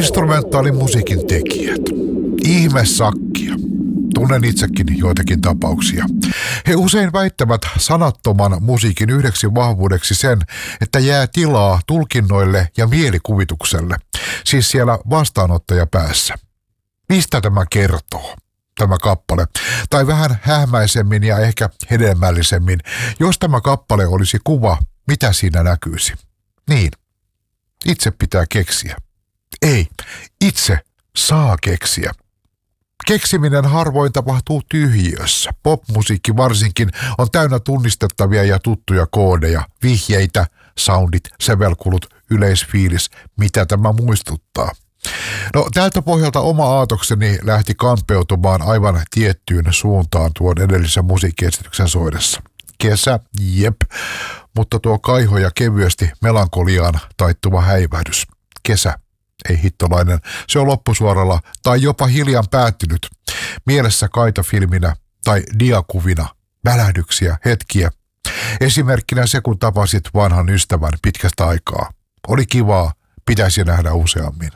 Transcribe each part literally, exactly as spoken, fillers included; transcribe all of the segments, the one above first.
Instrumentaalimusiikin tekijät. Ihmesakkia. Tunnen itsekin joitakin tapauksia. He usein väittävät sanattoman musiikin yhdeksi vahvuudeksi sen, että jää tilaa tulkinnoille ja mielikuvitukselle, siis siellä vastaanottajapäässä. Mistä tämä kertoo, tämä kappale? Tai vähän hähmäisemmin ja ehkä hedelmällisemmin, jos tämä kappale olisi kuva, mitä siinä näkyisi? Niin, itse pitää keksiä. Ei, itse saa keksiä. Keksiminen harvoin tapahtuu tyhjiössä. Popmusiikki varsinkin on täynnä tunnistettavia ja tuttuja koodeja, vihjeitä, soundit, sävelkulut, yleisfiilis, mitä tämä muistuttaa. No tältä pohjalta oma aatokseni lähti kampeutumaan aivan tiettyyn suuntaan tuon edellisen musiikkiesityksen soidessa. Kesä, jep, mutta tuo kaiho ja kevyesti melankoliaan taittuva häivähdys. Kesä. Ei hittolainen, se on loppusuoralla tai jopa hiljan päättynyt. Mielessä kaitafilminä tai diakuvina, välähdyksiä, hetkiä. Esimerkkinä se, kun tapasit vanhan ystävän pitkästä aikaa. Oli kivaa, pitäisi nähdä useammin.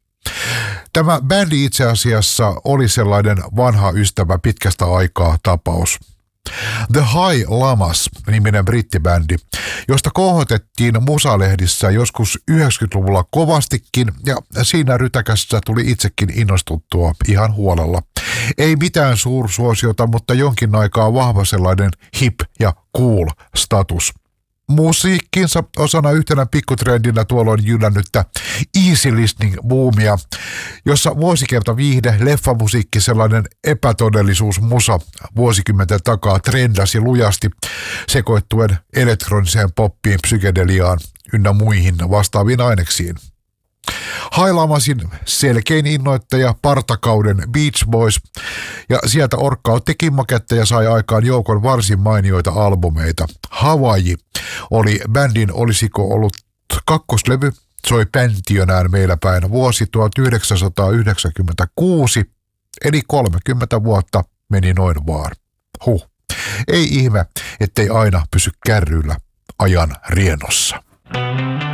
Tämä bändi itse asiassa oli sellainen vanha ystävä pitkästä aikaa tapaus. The High Llamas-niminen brittibändi, josta kohotettiin musalehdissä joskus yhdeksänkymmentäluvulla kovastikin ja siinä rytäkässä tuli itsekin innostuttua ihan huolella. Ei mitään suursuosiota, mutta jonkin aikaa vahva sellainen hip ja cool status. Musiikkinsa osana yhtenä pikkutrendinä tuolloin jyllännyttä easy listening boomia, jossa vuosikerta viihde, leffamusiikki, sellainen epätodellisuusmusa vuosikymmenten takaa trendasi lujasti sekoittuen elektroniseen poppiin, psykedeliaan ynnä muihin vastaaviin aineksiin. High Llamasin selkein innoittaja partakauden Beach Boys, ja sieltä orkkautti kimmaketta ja sai aikaan joukon varsin mainioita albumeita. Hawaii oli bändin olisiko ollut kakkoslevy, soi Pentionään meillä päin vuosi tuhatyhdeksänsataayhdeksänkymmentäkuusi, eli kolmekymmentä vuotta meni noin vaan. Huh, ei ihme, ettei aina pysy kärryillä ajan riennossa.